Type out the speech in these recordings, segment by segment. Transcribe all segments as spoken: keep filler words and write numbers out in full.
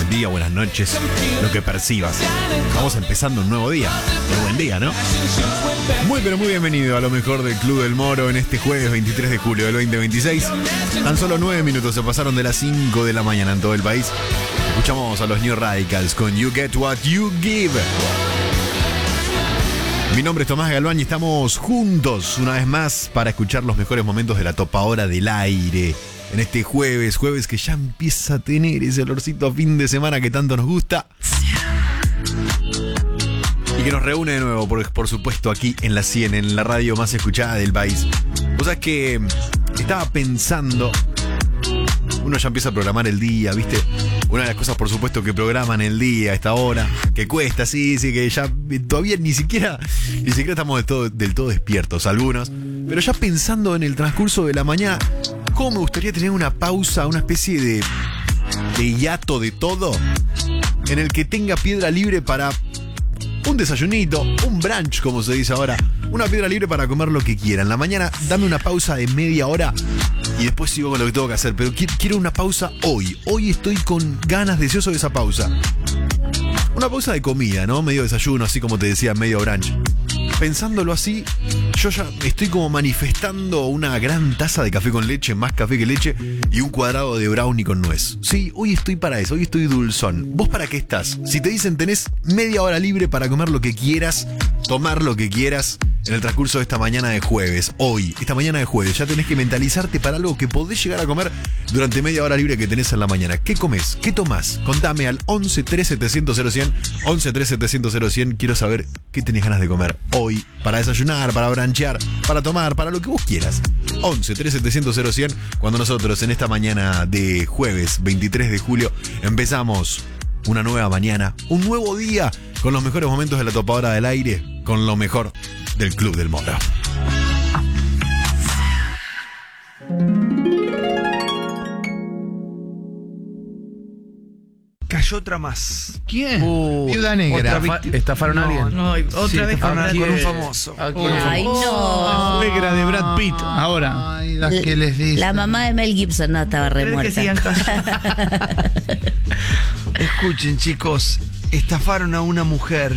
buen día, buenas noches, lo que percibas. Vamos empezando un nuevo día, un buen día, ¿no? Muy pero muy bienvenido a lo mejor del Club del Moro en este jueves veintitrés de julio del veinte veintiséis. Tan solo nueve minutos se pasaron de las cinco de la mañana en todo el país. Escuchamos a los New Radicals con You Get What You Give. Mi nombre es Tomás Galván y estamos juntos una vez más para escuchar los mejores momentos de la topadora del aire. En este jueves, jueves que ya empieza a tener ese olorcito a fin de semana que tanto nos gusta. Y que nos reúne de nuevo, por, por supuesto, aquí en la cien, en la radio más escuchada del país. O sea, es que estaba pensando, uno ya empieza a programar el día, ¿viste? Una de las cosas, por supuesto, que programan el día a esta hora, que cuesta, sí, sí, que ya todavía ni siquiera, ni siquiera estamos del todo, del todo despiertos algunos, pero ya pensando en el transcurso de la mañana, ¿cómo me gustaría tener una pausa, una especie de, de hiato de todo, en el que tenga piedra libre para un desayunito, un brunch, como se dice ahora, una piedra libre para comer lo que quiera. En la mañana, dame una pausa de media hora y después sigo con lo que tengo que hacer. Pero quiero una pausa hoy. Hoy estoy con ganas, deseoso de esa pausa. Una pausa de comida, ¿no? Medio desayuno, así como te decía, medio brunch. Pensándolo así, yo ya estoy como manifestando una gran taza de café con leche, más café que leche, y un cuadrado de brownie con nuez. Sí, hoy estoy para eso, hoy estoy dulzón. ¿Vos para qué estás? Si te dicen tenés media hora libre para comer lo que quieras, tomar lo que quieras, en el transcurso de esta mañana de jueves, hoy, esta mañana de jueves, ya tenés que mentalizarte para algo que podés llegar a comer durante media hora libre que tenés en la mañana. ¿Qué comés? ¿Qué tomás? Contame al once tres setecientos cero cien, once tres setecientos cero cien. Quiero saber qué tenés ganas de comer hoy, para desayunar, para branchear, para tomar, para lo que vos quieras. once tres setecientos cero cien, cuando nosotros en esta mañana de jueves veintitrés de julio empezamos una nueva mañana, un nuevo día, con los mejores momentos de la topadora del aire, con lo mejor del Club del Moro. Cayó otra más. ¿Quién? Uh, Viuda Negra. Otra vi- ¿Estafaron a alguien? No, otra Sí, vez estafaron con, a alguien. con un famoso. Ah, con un Ay, famoso. no. Negra de Brad Pitt. Ahora. Ay, las que les dicen. La mamá de Mel Gibson no estaba re ¿Crees que muerta. sigan cayendo? Escuchen, chicos, estafaron a una mujer.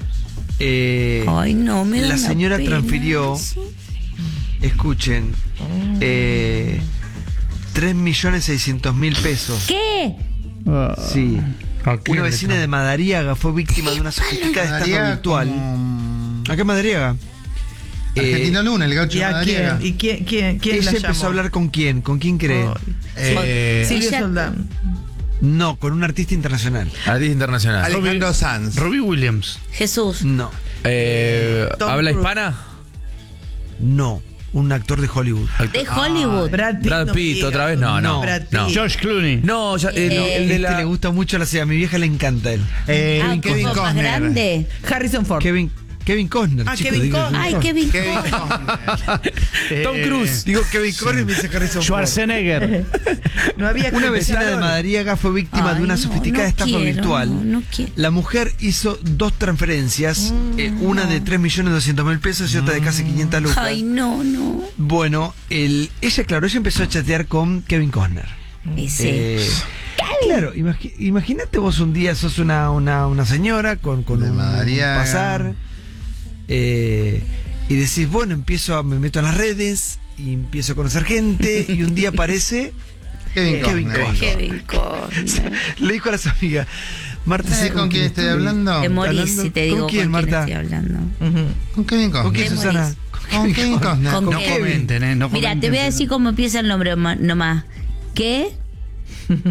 Eh, Ay, no, me da la una señora pena transfirió, eso. escuchen, eh, tres millones seiscientos mil pesos. ¿Qué? Sí. ¿A quién Una le vecina de Madariaga fue víctima de una sofisticada estafa Madariaga virtual. como ¿A qué Madariaga? Argentina Luna, el gaucho ¿Y de a Madariaga. quién? ¿Y quién, quién, quién Ella la empezó llamó? a hablar con quién, ¿con quién cree? Oh, Eh, Silvio Ella- Soldán. No, con un artista internacional. Artista internacional. Alejandro Sanz. Robbie Williams. Jesús. No, Eh, Tom ¿Habla Cruise. hispana? no, un actor de Hollywood. De Hollywood. Brad Pitt, Brad no Pitt, me digas. otra vez. No, no. Brad no. Pitt. George Clooney. No, ya, eh, no, Eh, el de Este la. le gusta mucho la serie, a mi vieja le encanta él. Eh, Ah, Kevin ¿cómo más Costner. grande? Harrison Ford. Kevin, Kevin Costner, Ah, chicos, Kevin digo. Costner. Ay, qué bien. Kevin Costner. Tom Cruise. Digo Kevin Costner y me dice Harrison Ford. Schwarzenegger. No había Una que vecina de empezar. Madariaga fue víctima Ay, de una no, sofisticada no estafa quiero, virtual. no, no quiero. La mujer hizo dos transferencias, eh, una de tres millones doscientos mil pesos y otra de casi quinientas lucas. Ay, no, no. Bueno, el, ella, claro, ella empezó a chatear con Kevin Costner. Ese. Eh, claro, imagi- imagínate vos un día sos una, una, una señora con, con De un Madariaga. pasar eh, y decís, bueno, empiezo a, me meto en las redes y empiezo a conocer gente y un día aparece, Kevin Kevin Costner. Costner. Kevin Costner. le dijo a las amigas, Marta, ¿Sabes con quién estoy hablando? Te morís hablando? si te ¿Con digo quién, con quién Marta? estoy hablando. Ujú. Con Kevin ¿Con quién, Te Costner. Susana? morís. Con Kevin Costner. Con No Kevin. comenten, ¿eh? No Mira, te comenten. voy a decir cómo empieza el nombre ma- nomás. ¿Qué?